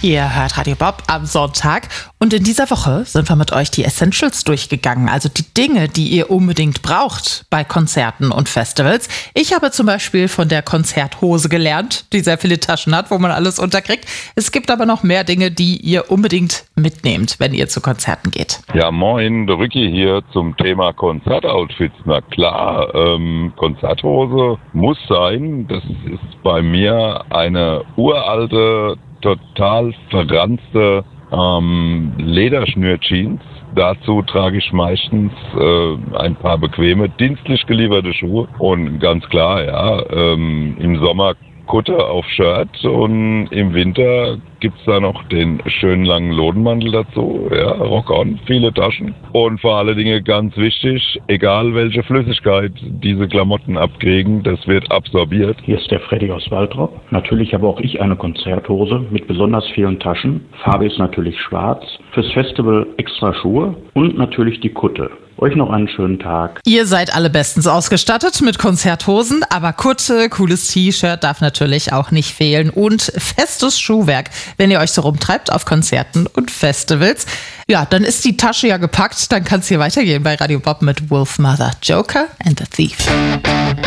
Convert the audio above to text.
Ihr hört Radio Bob am Sonntag und in dieser Woche sind wir mit euch die Essentials durchgegangen, also die Dinge, die ihr unbedingt braucht bei Konzerten und Festivals. Ich habe zum Beispiel von der Konzerthose gelernt, die sehr viele Taschen hat, wo man alles unterkriegt. Es gibt aber noch mehr Dinge, die ihr unbedingt mitnehmt, wenn ihr zu Konzerten geht. Ja, moin, der Rücki hier zum Thema Konzertoutfits. Na klar, Konzerthose muss sein. Das ist bei mir eine uralte, total verranzte Lederschnürjeans. Dazu trage ich meistens ein paar bequeme, dienstlich gelieferte Schuhe. Und ganz klar, ja, im Sommer Kutte auf Shirt und im Winter gibt's da noch den schönen langen Lodenmantel dazu. Ja, Rock-on, viele Taschen. Und vor allen Dingen ganz wichtig, egal welche Flüssigkeit diese Klamotten abkriegen, das wird absorbiert. Hier ist der Freddy aus Waltrop. Natürlich habe auch ich eine Konzerthose mit besonders vielen Taschen. Farbe ist natürlich schwarz. Fürs Festival extra Schuhe und natürlich die Kutte. Euch noch einen schönen Tag. Ihr seid alle bestens ausgestattet mit Konzerthosen, aber Kutte, cooles T-Shirt darf natürlich auch nicht fehlen und festes Schuhwerk, wenn ihr euch so rumtreibt auf Konzerten und Festivals. Ja, dann ist die Tasche ja gepackt, dann kann es hier weitergehen bei Radio Bob mit Wolfmother, Joker and the Thief.